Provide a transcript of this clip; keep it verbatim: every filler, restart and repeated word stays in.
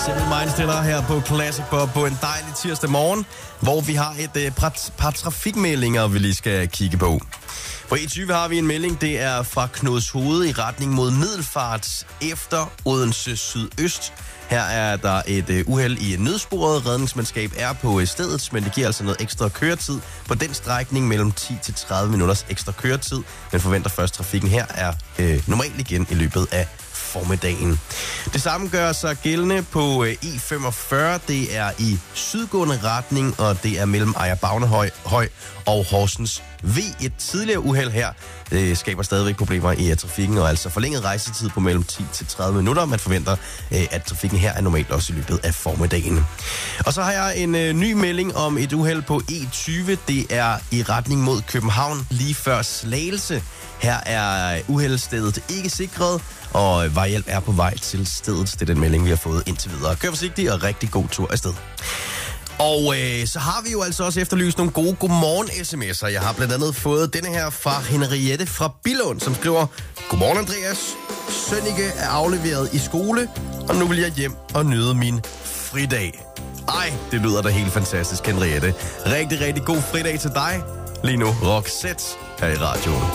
Simple Mindstiller her på Classic Bob på en dejlig tirsdag morgen, hvor vi har et øh, par, par trafikmeldinger, vi lige skal kigge på. På E tyve har vi en melding, det er fra Knudshoved i retning mod Middelfart efter Odense sydøst. Her er der et øh, uheld i nødsporet. Redningsmandskab er på øh, stedet, men det giver altså noget ekstra køretid. På den strækning mellem ti til tredive minutters ekstra køretid. Men forventer først, trafikken her er øh, normalt igen i løbet af formiddagen. Det samme gør sig gældende på øh, E femogfyrre. Det er i sydgående retning, og det er mellem Ejer Bagnehøj Høj og Horsens V. Et tidligere uheld her det skaber stadigvæk problemer i uh, trafikken, og altså forlænget rejsetid på mellem ti til tredive minutter. Man forventer, uh, at trafikken her er normalt også i løbet af formiddagen. Og så har jeg en uh, ny melding om et uheld på E tyve. Det er i retning mod København lige før Slagelse. Her er uheldsstedet ikke sikret, og vejhjælp er på vej til stedet. Det er den melding, vi har fået indtil videre. Kør forsigtigt og rigtig god tur afsted. Og øh, så har vi jo altså også efterlyst nogle gode godmorgen-sms'er. Jeg har blandt andet fået denne her fra Henriette fra Billund, som skriver: Godmorgen, Andreas. Sønneke er afleveret i skole, og nu vil jeg hjem og nyde min fridag. Ej, det lyder da helt fantastisk, Henriette. Rigtig, rigtig god fridag til dig. Lige nu Roxette her i radioen.